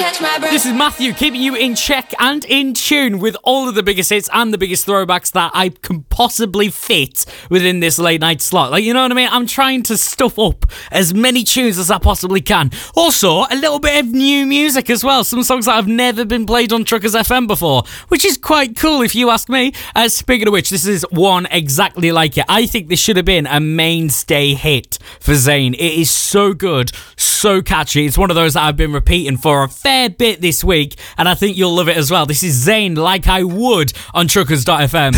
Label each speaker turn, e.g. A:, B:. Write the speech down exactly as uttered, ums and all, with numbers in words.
A: This is Matthew keeping you in check and in tune with all of the biggest hits and the biggest throwbacks that I can possibly fit within this late night slot. Like, you know what I mean? I'm trying to stuff up as many tunes as I possibly can. Also, a little bit of new music as well. Some songs that have never been played on Truckers F M before, which is quite cool if you ask me. Uh, speaking of which, this is one exactly like it. I think this should have been a mainstay hit for Zayn. It is so good, so catchy. It's one of those that I've been repeating for a fair bit this week, and I think you'll love it as well. This is Zayn, Like I Would, on Truckers dot F M.